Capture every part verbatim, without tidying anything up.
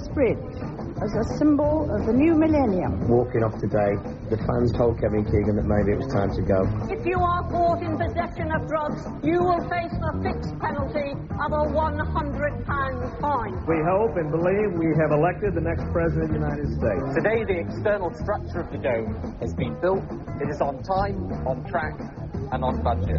Palace Bridge as a symbol of the new millennium. Walking off today, the fans told Kevin Keegan that maybe it was time to go. If you are caught in possession of drugs, you will face a fixed penalty of a one hundred pound fine. We hope and believe we have elected the next president of the United States. Today, the external structure of the dome has been built. It is on time, on track, and on budget.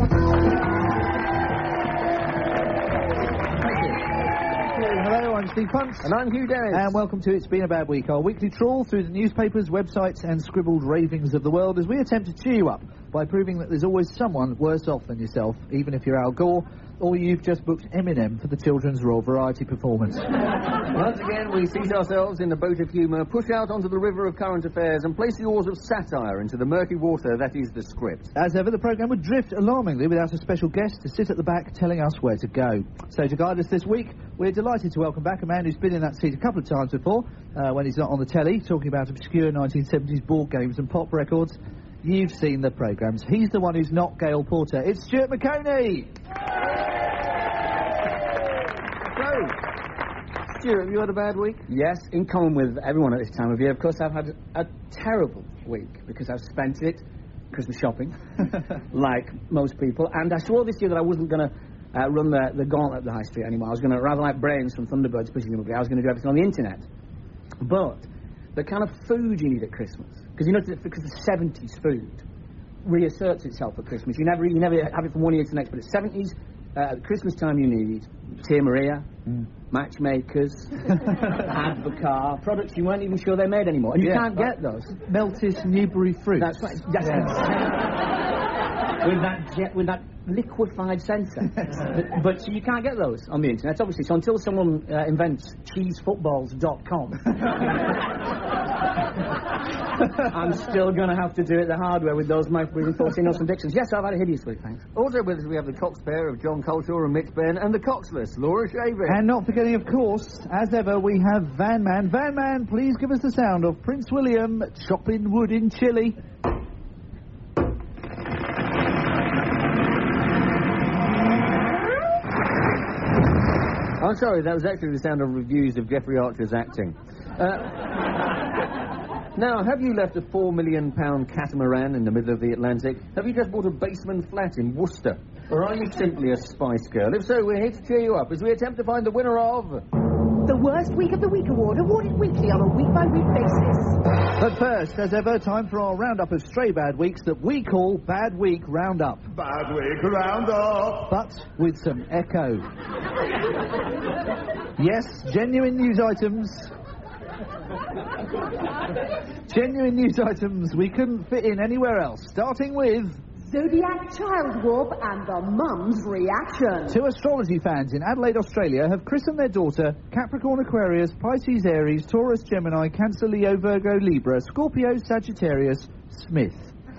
Hello, I'm Steve Punts. And I'm Hugh Dennis. And welcome to It's Been a Bad Week, our weekly trawl through the newspapers, websites and scribbled ravings of the world as we attempt to cheer you up by proving that there's always someone worse off than yourself, even if you're Al Gore, or you've just booked Eminem for the Children's Royal Variety performance. Once again, we seat ourselves in the boat of humour, push out onto the river of current affairs and place the oars of satire into the murky water that is the script. As ever, the programme would drift alarmingly without a special guest to sit at the back telling us where to go. So to guide us this week, we're delighted to welcome back a man who's been in that seat a couple of times before, uh, when he's not on the telly, talking about obscure nineteen seventies board games and pop records. You've seen the programmes. He's the one who's not Gail Porter. It's Stuart Maconie! So, Stuart, have you had a bad week? Yes, in common with everyone at this time of year. Of course, I've had a terrible week because I've spent it Christmas shopping, like most people. And I swore this year that I wasn't going to uh, run the, the gauntlet of the high street anymore. I was going to, rather like Brains from Thunderbirds, presumably, I was going to do everything on the internet. But the kind of food you need at Christmas, because you know, because the seventies food reasserts itself at Christmas. You never, you never have it from one year to the next, but at seventies, uh, at Christmas time you need Tia Maria, mm. Matchmakers, Advocar, products you weren't even sure they made anymore. And you yeah, can't get those. Meltis Newberry fruit. That's right. Yes. Yeah. with that jet, with that liquefied sensor. but, but so you can't get those on the internet, obviously. So until someone uh, invents cheese footballs dot com, I'm still going to have to do it the hard way with those mouth-breathing fourteen Nelson Dixons. Yes, I've had a hideous week, thanks. Also with us we have the Cox pair of John Culshaw and Mitch Benn, and the Coxless, Laura Shaving. And not forgetting, of course, as ever, we have Van Man. Van Man, please give us the sound of Prince William chopping wood in Chile. I'm sorry, that was actually the sound of reviews of Jeffrey Archer's acting. Uh... Now, have you left a four million pound catamaran in the middle of the Atlantic? Have you just bought a basement flat in Worcester? Or are you simply a Spice Girl? If so, we're here to cheer you up as we attempt to find the winner of... the Worst Week of the Week award, awarded weekly on a week-by-week basis. But first, as ever, time for our roundup of stray bad weeks that we call Bad Week Roundup. Bad Week Roundup! But with some echo. Yes, genuine news items... Genuine news items we couldn't fit in anywhere else, starting with... Zodiac Child Warp and the Mum's Reaction. Two astrology fans in Adelaide, Australia have christened their daughter Capricorn, Aquarius, Pisces, Aries, Taurus, Gemini, Cancer, Leo, Virgo, Libra, Scorpio, Sagittarius, Smith.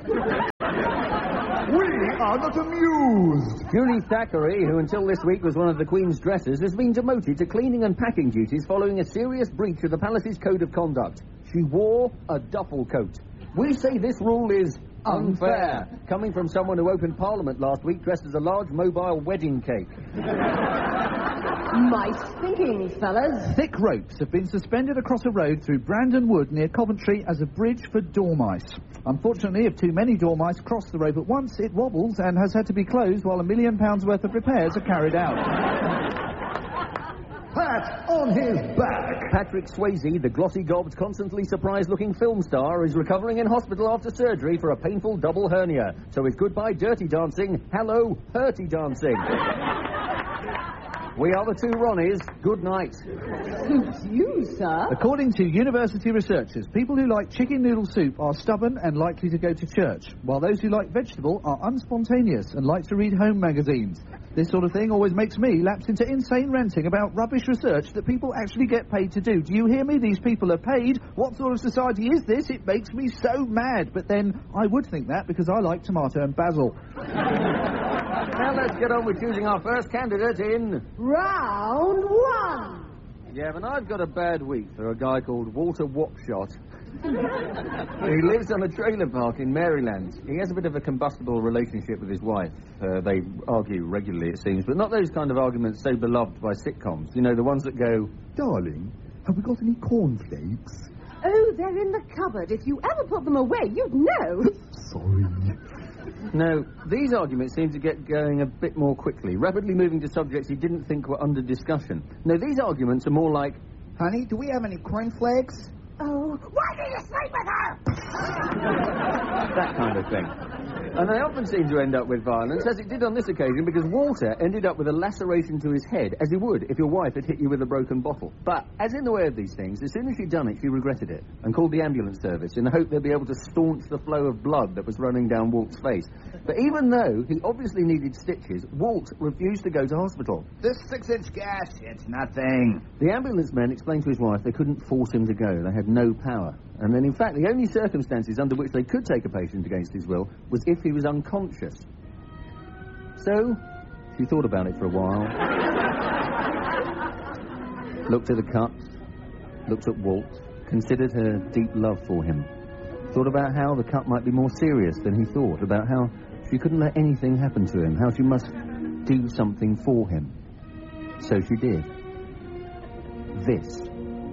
We are not amused. Julie Thackeray, who until this week was one of the Queen's dressers, has been demoted to cleaning and packing duties following a serious breach of the palace's code of conduct. She wore a duffel coat. We say this rule is unfair, coming from someone who opened Parliament last week dressed as a large mobile wedding cake. Nice thinking, fellas. Thick ropes have been suspended across a road through Brandon Wood near Coventry as a bridge for dormice. Unfortunately, if too many dormice cross the rope at once, it wobbles and has had to be closed while a million pounds worth of repairs are carried out. Pat on his back. Patrick Swayze, the glossy-gobbed, constantly surprised-looking film star, is recovering in hospital after surgery for a painful double hernia. So it's goodbye dirty dancing, hello hurty dancing. We are the two Ronnies. Good night. Suits you, sir. According to university researchers, people who like chicken noodle soup are stubborn and likely to go to church, while those who like vegetable are unspontaneous and like to read home magazines. This sort of thing always makes me lapse into insane ranting about rubbish research that people actually get paid to do. Do you hear me? These people are paid. What sort of society is this? It makes me so mad. But then I would think that because I like tomato and basil. Now let's get on with choosing our first candidate in... Round one. Yeah, but I've got a bad week for a guy called Walter Wapshot. He lives on a trailer park in Maryland. He has a bit of a combustible relationship with his wife. Uh, they argue regularly, it seems, but not those kind of arguments so beloved by sitcoms. You know, the ones that go, darling, Have we got any cornflakes? Oh, they're in the cupboard. If you ever put them away, you'd know. Sorry. No, these arguments seem to get going a bit more quickly, rapidly moving to subjects he didn't think were under discussion. No, these arguments are more like, honey, do we have any cornflakes? Oh, why do you sleep with her? that kind of thing. And they often seem to end up with violence, as it did on this occasion, because Walter ended up with a laceration to his head, as he would if your wife had hit you with a broken bottle. But, as in the way of these things, as soon as she'd done it, she regretted it, and called the ambulance service in the hope they'd be able to staunch the flow of blood that was running down Walt's face. But even though he obviously needed stitches, Walt refused to go to hospital. This six-inch gash, it's nothing. The ambulance men explained to his wife they couldn't force him to go. They had no power. And then, in fact, the only circumstances under which they could take a patient against his will was if he was unconscious. So, she thought about it for a while. Looked at the cut. Looked at Walt. Considered her deep love for him. Thought about how the cut might be more serious than he thought. About how she couldn't let anything happen to him. How she must do something for him. So she did. This.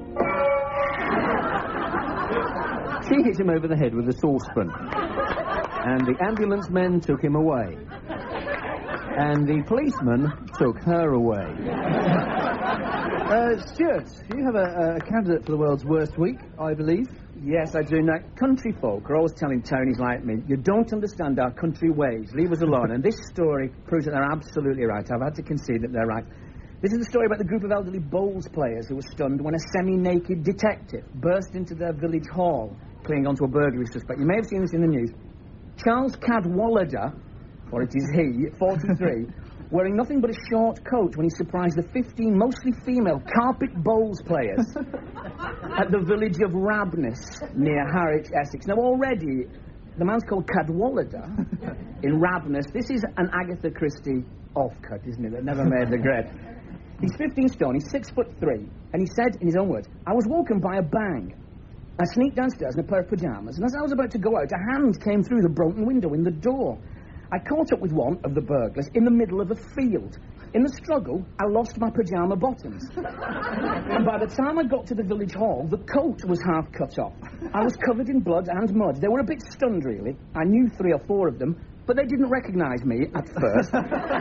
She hit him over the head with a saucepan. And the ambulance men took him away. And the policeman took her away. Uh, Stuart, you have a, a candidate for the world's worst week, I believe. Yes, I do. Now, country folk are always telling townies like me, you don't understand our country ways. Leave us alone. And this story proves that they're absolutely right. I've had to concede that they're right. This is a story about the group of elderly bowls players who were stunned when a semi-naked detective burst into their village hall, clinging onto a burglary suspect. You may have seen this in the news. Charles Cadwallader, or it is he, forty-three, wearing nothing but a short coat when he surprised the fifteen mostly female carpet bowls players at the village of Rabness, near Harwich, Essex. Now, already, the man's called Cadwallader in Rabness. This is an Agatha Christie offcut, isn't it, that never made the grade. He's fifteen stone, he's six foot three, and he said, in his own words, I was woken by a bang. I sneaked downstairs in a pair of pyjamas, and as I was about to go out, a hand came through the broken window in the door. I caught up with one of the burglars in the middle of a field. In the struggle, I lost my pyjama bottoms. And by the time I got to the village hall, the coat was half cut off. I was covered in blood and mud. They were a bit stunned, really. I knew three or four of them, but they didn't recognise me at first.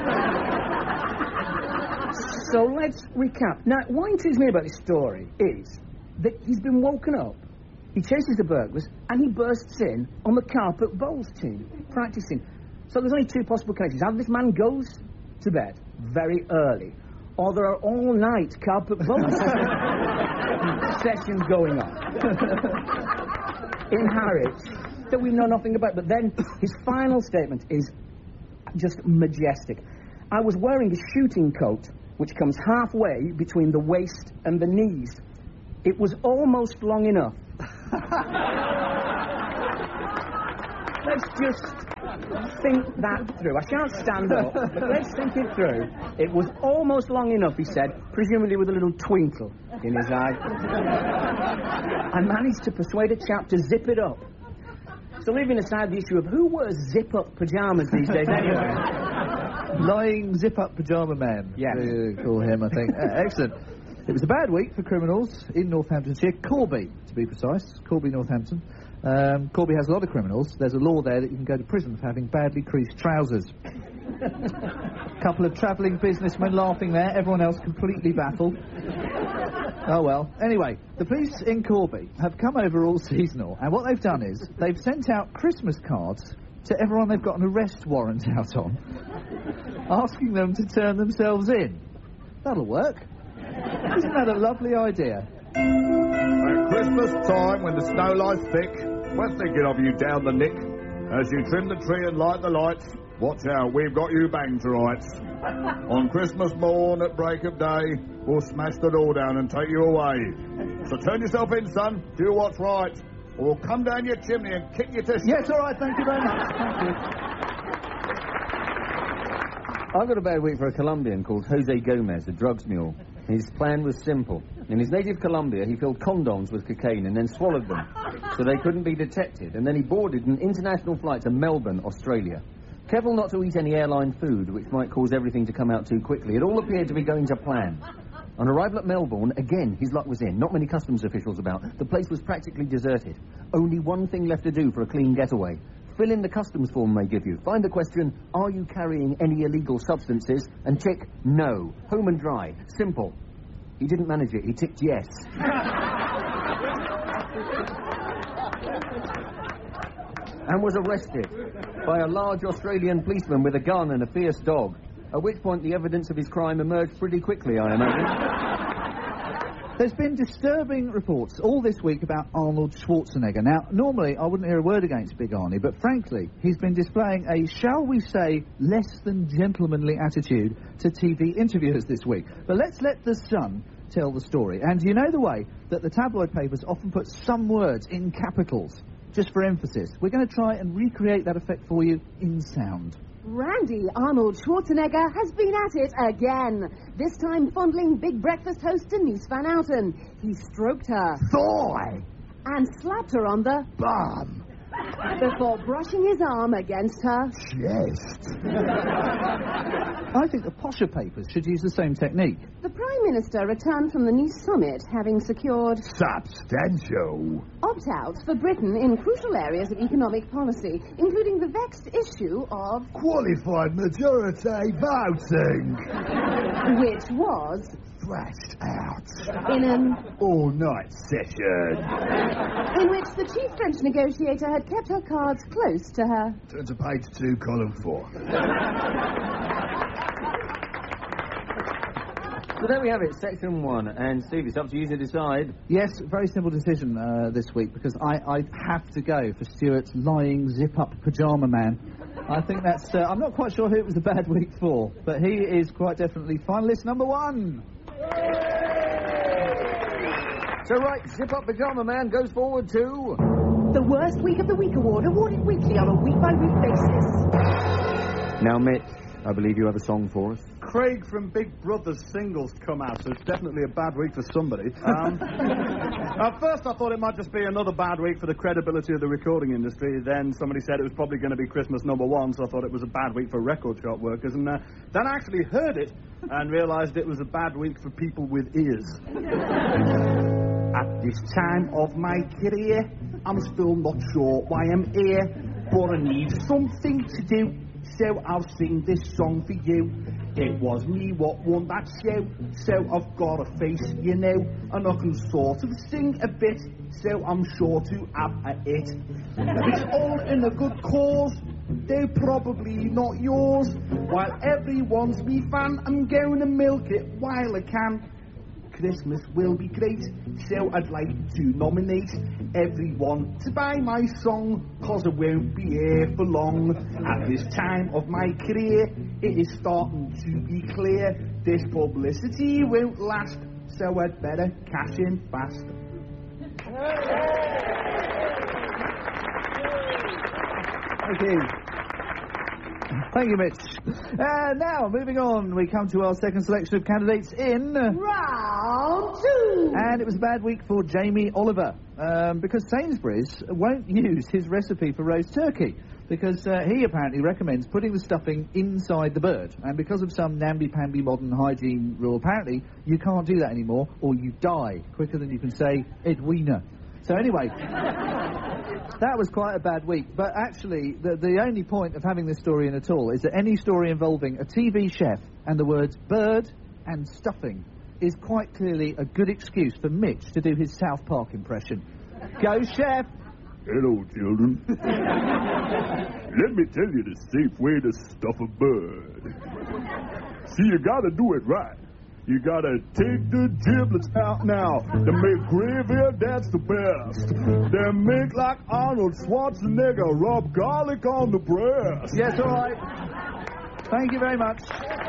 So let's recap. Now, what intrigues me about this story is that he's been woken up, he chases the burglars, and he bursts in on the carpet bowls team, practising. So there's only two possible cases. Either this man goes to bed very early, or there are all-night carpet bowls sessions going on in Harwich that we know nothing about. But then his final statement is just majestic. I was wearing a shooting coat which comes halfway between the waist and the knees. It was almost long enough. Let's just think that through. I shan't stand up, but let's think it through. It was almost long enough, he said, presumably with a little twinkle in his eye. I managed to persuade a chap to zip it up. So leaving aside the issue of who wears zip-up pyjamas these days anyway. Lying zip-up pyjama man. Yes. We call him, I think. Uh, excellent. It was a bad week for criminals in Northamptonshire. Corby, to be precise. Corby, Northampton. Um, Corby has a lot of criminals. There's a law there that you can go to prison for having badly creased trousers. A couple of travelling businessmen laughing there. Everyone else completely baffled. Oh, well. Anyway, the police in Corby have come over all seasonal, and what they've done is they've sent out Christmas cards to everyone they've got an arrest warrant out on, asking them to turn themselves in. That'll work. Isn't that a lovely idea? At Christmas time, when the snow lies thick, we're thinking of you down the nick. As you trim the tree and light the lights, watch out, we've got you banged to rights. On Christmas morn at break of day, we'll smash the door down and take you away. So turn yourself in, son, do what's right, or we'll come down your chimney and kick you to... Yes, all right, thank you very much. Thank you. I've got a bad week for a Colombian called Jose Gomez, a drugs mule. His plan was simple. In his native Colombia, he filled condoms with cocaine and then swallowed them so they couldn't be detected. And then he boarded an international flight to Melbourne, Australia. Careful not to eat any airline food, which might cause everything to come out too quickly. It all appeared to be going to plan. On arrival at Melbourne, again, his luck was in. Not many customs officials about. The place was practically deserted. Only one thing left to do for a clean getaway. Fill in the customs form they give you. Find the question, are you carrying any illegal substances? And tick no. Home and dry. Simple. He didn't manage it. He ticked yes. And was arrested by a large Australian policeman with a gun and a fierce dog. At which point the evidence of his crime emerged pretty quickly, I imagine. There's been disturbing reports all this week about Arnold Schwarzenegger. Now, normally I wouldn't hear a word against Big Arnie, but frankly, he's been displaying a, shall we say, less than gentlemanly attitude to T V interviewers this week. But let's let the Sun tell the story. And you know the way that the tabloid papers often put some words in capitals, just for emphasis. We're going to try and recreate that effect for you in sound. Randy Arnold Schwarzenegger has been at it again. This time fondling Big Breakfast host Denise Van Outen. He stroked her Thigh. and slapped her on the Bum. before brushing his arm against her Chest. I think the posher papers should use the same technique. The Prime Minister returned from the Nice summit having secured Substantial. opt-outs for Britain in crucial areas of economic policy, including the vexed issue of Qualified majority voting. which was Thrashed out. in an All-night session. in which the chief French negotiator had kept her cards close to her. Turn to page two, column four. So there we have it, section one. And Steve, it's up to you to decide. Yes, very simple decision uh, this week, because I, I have to go for Stuart's lying zip-up pyjama man. I think that's... Uh, I'm not quite sure who it was a bad week for, but he is quite definitely finalist number one. So right, Zip Up Pyjama Man goes forward to... The Worst Week of the Week award, awarded weekly on a week-by-week basis. Now, Mitch, I believe you have a song for us. Craig from Big Brother's singles come out, so it's definitely a bad week for somebody. Um, at first I thought it might just be another bad week for the credibility of the recording industry. Then somebody said it was probably going to be Christmas number one, so I thought it was a bad week for record shop workers. And uh, then I actually heard it and realised it was a bad week for people with ears. At this time of my career, I'm still not sure why I'm here, but I need something to do, so I'll sing this song for you. It was me what won that show, so I've got a face, you know, and I can sort of sing a bit, so I'm sure to have a hit. It's all in a good cause, they're probably not yours. While everyone's me fan, I'm going to milk it while I can. Christmas will be great, so I'd like to nominate everyone to buy my song, cause I won't be here for long. At this time of my career, it is starting to be clear, this publicity won't last, so I'd better cash in fast. Thank you. Thank you, Mitch. Uh, now, moving on, we come to our second selection of candidates in... Round two! And it was a bad week for Jamie Oliver, um, because Sainsbury's won't use his recipe for roast turkey, because uh, he apparently recommends putting the stuffing inside the bird, and because of some namby-pamby modern hygiene rule, apparently, you can't do that anymore, or you die quicker than you can say Edwina. So anyway... That was quite a bad week, but actually, the, the only point of having this story in at all is that any story involving a T V chef and the words bird and stuffing is quite clearly a good excuse for Mitch to do his South Park impression. Go, chef! Hello, children. Let me tell you the safe way to stuff a bird. See, you gotta do it right. You gotta take the giblets out now. They make gravy, that's the best. They make like Arnold Schwarzenegger, rub garlic on the breast. Yes, all right. Thank you very much.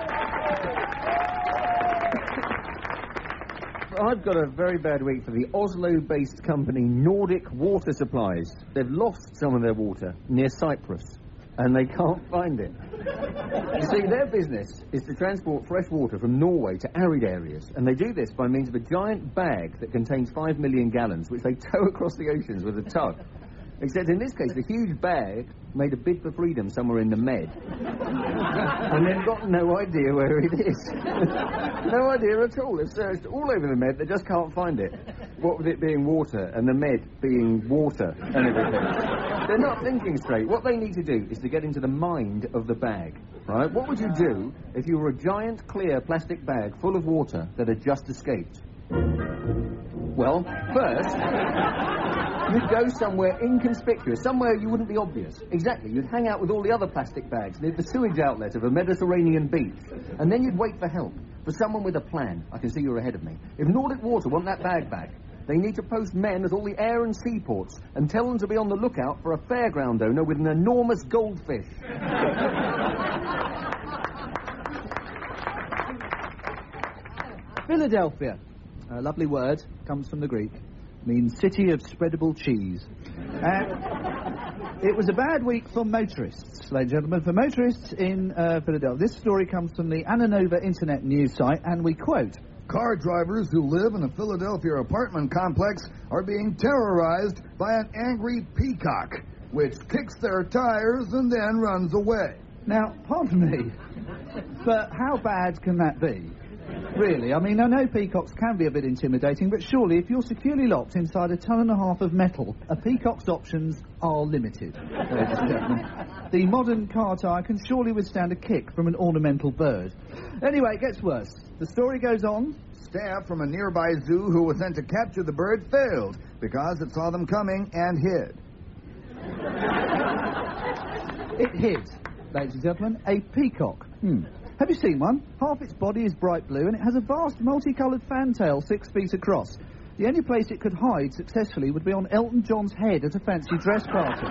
I've got a very bad week for the Oslo-based company Nordic Water Supplies. They've lost some of their water near Cyprus, and they can't find it. You see, their business is to transport fresh water from Norway to arid areas, and they do this by means of a giant bag that contains five million gallons, which they tow across the oceans with a tug. Except in this case, the huge bag made a bid for freedom somewhere in the Med. And they've got no idea where it is. No idea at all. They've searched all over the Med, they just can't find it. What with it being water, and the Med being water, and everything. They're not thinking straight. What they need to do is to get into the mind of the bag, right? What would you do if you were a giant, clear plastic bag full of water that had just escaped? Well, first, you'd go somewhere inconspicuous, somewhere you wouldn't be obvious. Exactly, you'd hang out with all the other plastic bags near the sewage outlet of a Mediterranean beach. And then you'd wait for help, for someone with a plan. I can see you're ahead of me. If Nordic Water want that bag back, they need to post men at all the air and seaports and tell them to be on the lookout for a fairground owner with an enormous goldfish. Philadelphia, a lovely word, comes from the Greek, means city of spreadable cheese. And it was a bad week for motorists, ladies and gentlemen, for motorists in uh, Philadelphia. This story comes from the Ananova Internet News site, and we quote, "Car drivers who live in a Philadelphia apartment complex are being terrorized by an angry peacock, which kicks their tires and then runs away." Now, pardon me, but how bad can that be? Really, I mean, I know peacocks can be a bit intimidating, but surely if you're securely locked inside a ton and a half of metal, a peacock's options are limited, ladies and gentlemen. The modern car tyre can surely withstand a kick from an ornamental bird. Anyway, it gets worse. The story goes on. Staff from a nearby zoo who was sent to capture the bird failed because it saw them coming and hid. It hid, ladies and gentlemen, a peacock. Hmm. Have you seen one? Half its body is bright blue and it has a vast multicoloured fantail six feet across. The only place it could hide successfully would be on Elton John's head at a fancy dress party.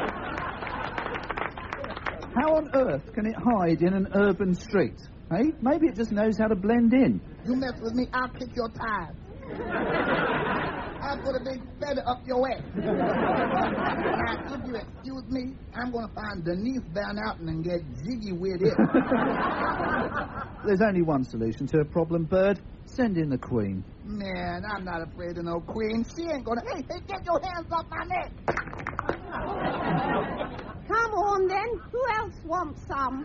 How on earth can it hide in an urban street? Hey, maybe it just knows how to blend in. You mess with me, I'll kick your tires. I'll put a big feather up your ass. Now, if you excuse me, I'm going to find Denise Van Outen and get jiggy with it. There's only one solution to a problem, Bird. Send in the Queen. Man, I'm not afraid of no Queen. She ain't going to... Hey, hey, get your hands off my neck. Come on, then. Who else wants some?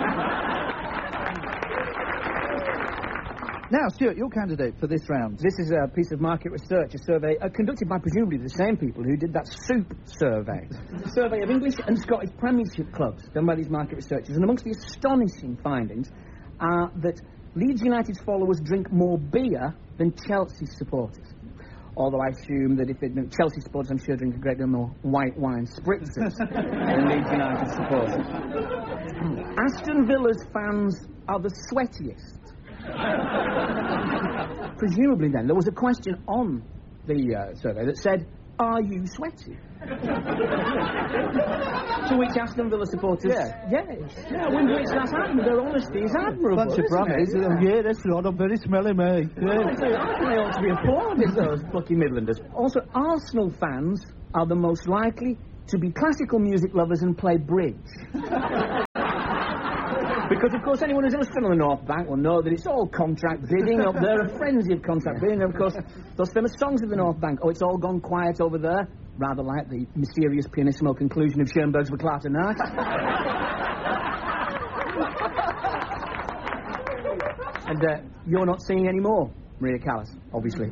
Now, Stuart, your candidate for this round. This is a piece of market research, a survey uh, conducted by presumably the same people who did that soup survey. A survey of English and Scottish Premiership clubs done by these market researchers. And amongst the astonishing findings are that Leeds United's followers drink more beer than Chelsea supporters. Although I assume that if they'd been Chelsea supporters, I'm sure drink a great deal more white wine spritzers than Leeds United supporters. Aston Villa's fans are the sweatiest. Presumably then, there was a question on the uh, survey that said, "Are you sweaty?" To which Aston Villa supporters, yeah. yes, yeah, with which that's happened. Their honesty is admirable. Bunch of brummies. Uh, yeah, that's right, I'm very smelly, mate. Yeah. I think they ought to be applauded, those plucky Midlanders. Also, Arsenal fans are the most likely to be classical music lovers and play bridge. Because, of course, anyone who's ever stood on the North Bank will know that it's all contract bidding up there, a frenzy of contract bidding. And, of course, those famous songs of the North Bank, "Oh, It's All Gone Quiet Over There," rather like the mysterious pianissimo conclusion of Schoenberg's Verklärte Nacht. And uh, you're not singing anymore, Maria Callas, obviously.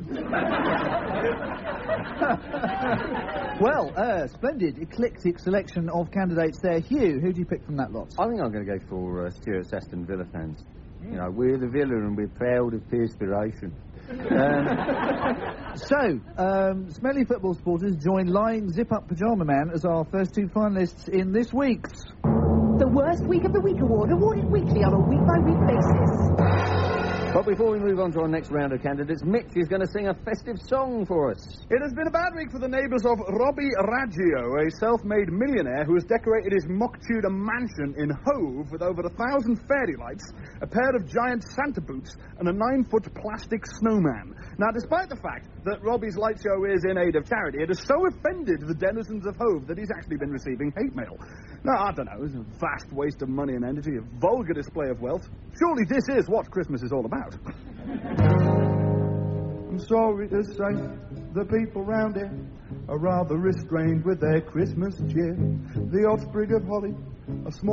Well, uh, splendid, eclectic selection of candidates there. Hugh, who do you pick from that lot? I think I'm going to go for uh, Stuart's Aston Villa fans. You know, we're the Villa and we're proud of perspiration. Um, so, um, smelly football supporters join lying zip-up pyjama man as our first two finalists in this week's... The Worst Week of the Week award, awarded weekly on a week-by-week basis. But before we move on to our next round of candidates, Mitch is going to sing a festive song for us. It has been a bad week for the neighbours of Robbie Raggio, a self-made millionaire who has decorated his mock Tudor mansion in Hove with over a thousand fairy lights, a pair of giant Santa boots, and a nine-foot plastic snowman. Now, despite the fact that Robbie's light show is in aid of charity, it has so offended the denizens of Hove that he's actually been receiving hate mail. Now, I don't know, it's a vast waste of money and energy, a vulgar display of wealth. Surely this is what Christmas is all about. I'm sorry to say, the people round here are rather restrained with their Christmas cheer. The offspring of holly, a small